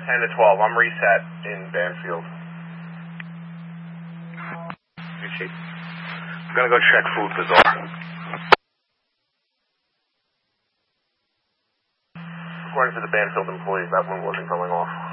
10 to 12. I'm reset in Banfield. Good shit. I'm gonna go check Food Bazaar. According to the Banfield employees, that one wasn't going off.